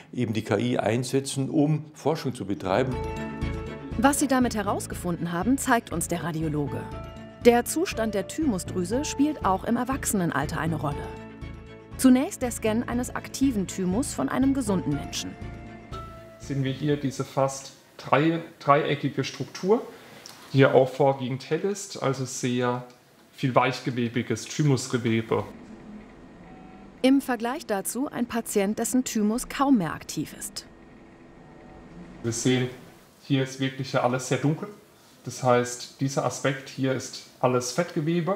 eben die KI einsetzen, um Forschung zu betreiben. Was sie damit herausgefunden haben, zeigt uns der Radiologe. Der Zustand der Thymusdrüse spielt auch im Erwachsenenalter eine Rolle. Zunächst der Scan eines aktiven Thymus von einem gesunden Menschen. Sehen wir hier diese fast dreieckige Struktur, die hier auch vorwiegend hell ist, also sehr viel weichgewebiges Thymusgewebe. Im Vergleich dazu ein Patient, dessen Thymus kaum mehr aktiv ist. Wir sehen, hier ist wirklich ja alles sehr dunkel. Das heißt, dieser Aspekt hier ist alles Fettgewebe.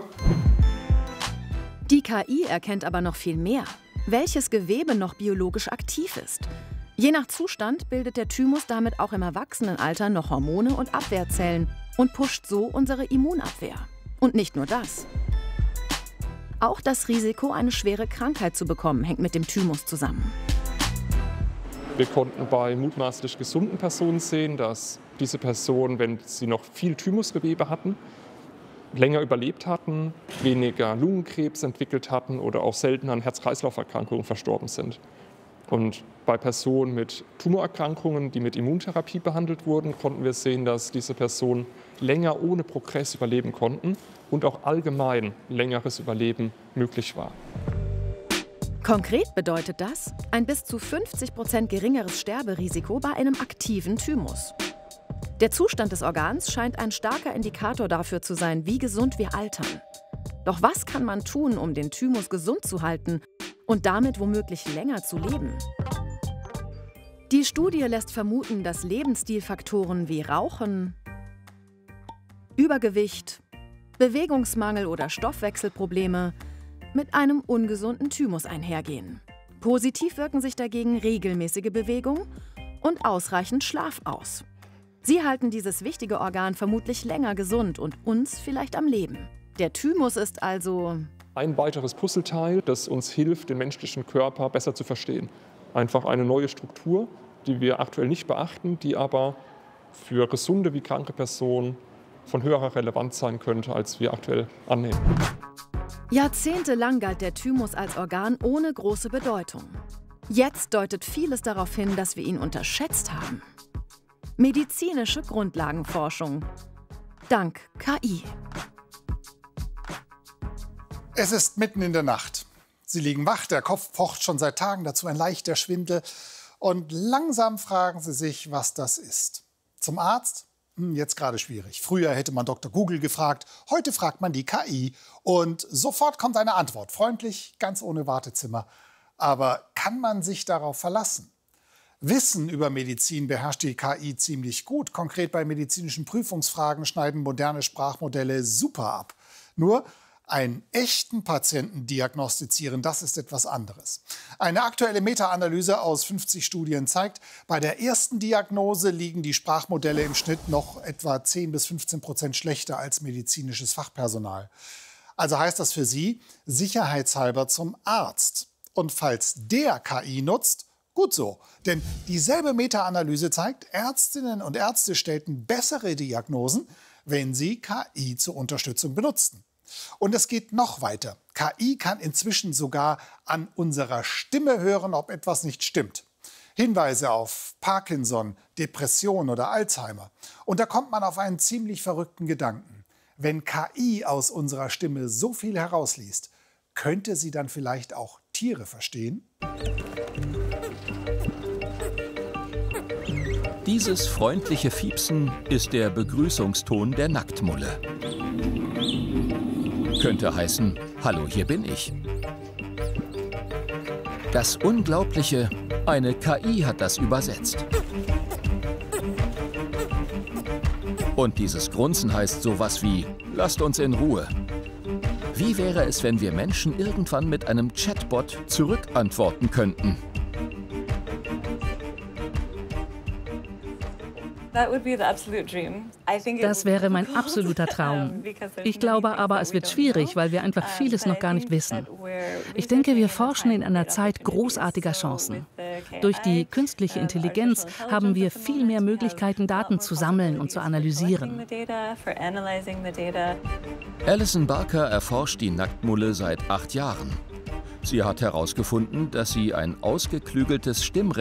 Die KI erkennt aber noch viel mehr, welches Gewebe noch biologisch aktiv ist. Je nach Zustand bildet der Thymus damit auch im Erwachsenenalter noch Hormone und Abwehrzellen und pusht so unsere Immunabwehr. Und nicht nur das. Auch das Risiko, eine schwere Krankheit zu bekommen, hängt mit dem Thymus zusammen. Wir konnten bei mutmaßlich gesunden Personen sehen, dass diese Personen, wenn sie noch viel Thymusgewebe hatten, länger überlebt hatten, weniger Lungenkrebs entwickelt hatten oder auch selten an Herz-Kreislauf-Erkrankungen verstorben sind. Und bei Personen mit Tumorerkrankungen, die mit Immuntherapie behandelt wurden, konnten wir sehen, dass diese Personen länger ohne Progress überleben konnten und auch allgemein längeres Überleben möglich war. Konkret bedeutet das ein bis zu 50% geringeres Sterberisiko bei einem aktiven Thymus. Der Zustand des Organs scheint ein starker Indikator dafür zu sein, wie gesund wir altern. Doch was kann man tun, um den Thymus gesund zu halten und damit womöglich länger zu leben? Die Studie lässt vermuten, dass Lebensstilfaktoren wie Rauchen, Übergewicht, Bewegungsmangel oder Stoffwechselprobleme mit einem ungesunden Thymus einhergehen. Positiv wirken sich dagegen regelmäßige Bewegung und ausreichend Schlaf aus. Sie halten dieses wichtige Organ vermutlich länger gesund und uns vielleicht am Leben. Der Thymus ist also ein weiteres Puzzleteil, das uns hilft, den menschlichen Körper besser zu verstehen. Einfach eine neue Struktur, die wir aktuell nicht beachten, die aber für gesunde wie kranke Personen von höherer Relevanz sein könnte, als wir aktuell annehmen. Jahrzehntelang galt der Thymus als Organ ohne große Bedeutung. Jetzt deutet vieles darauf hin, dass wir ihn unterschätzt haben. Medizinische Grundlagenforschung. Dank KI. Es ist mitten in der Nacht. Sie liegen wach, der Kopf pocht schon seit Tagen, dazu ein leichter Schwindel. Und langsam fragen Sie sich, was das ist. Zum Arzt? Jetzt gerade schwierig. Früher hätte man Dr. Google gefragt, heute fragt man die KI. Und sofort kommt eine Antwort. Freundlich, ganz ohne Wartezimmer. Aber kann man sich darauf verlassen? Wissen über Medizin beherrscht die KI ziemlich gut. Konkret bei medizinischen Prüfungsfragen schneiden moderne Sprachmodelle super ab. Nur einen echten Patienten diagnostizieren, das ist etwas anderes. Eine aktuelle Meta-Analyse aus 50 Studien zeigt, bei der ersten Diagnose liegen die Sprachmodelle im Schnitt noch etwa 10–15% schlechter als medizinisches Fachpersonal. Also heißt das für Sie, sicherheitshalber zum Arzt. Und falls der KI nutzt, gut so, denn dieselbe Meta-Analyse zeigt, Ärztinnen und Ärzte stellten bessere Diagnosen, wenn sie KI zur Unterstützung benutzten. Und es geht noch weiter. KI kann inzwischen sogar an unserer Stimme hören, ob etwas nicht stimmt. Hinweise auf Parkinson, Depression oder Alzheimer. Und da kommt man auf einen ziemlich verrückten Gedanken. Wenn KI aus unserer Stimme so viel herausliest, könnte sie dann vielleicht auch Tiere verstehen? Dieses freundliche Fiepsen ist der Begrüßungston der Nacktmulle. Könnte heißen, hallo, hier bin ich. Das Unglaubliche, eine KI hat das übersetzt. Und dieses Grunzen heißt sowas wie, lasst uns in Ruhe. Wie wäre es, wenn wir Menschen irgendwann mit einem Chatbot zurückantworten könnten? Das wäre mein absoluter Traum. Ich glaube aber, es wird schwierig, weil wir einfach vieles noch gar nicht wissen. Ich denke, wir forschen in einer Zeit großartiger Chancen. Durch die künstliche Intelligenz haben wir viel mehr Möglichkeiten, Daten zu sammeln und zu analysieren. Alison Barker erforscht die Nacktmulle seit 8 Jahren. Sie hat herausgefunden, dass sie ein ausgeklügeltes Stimmrepertoire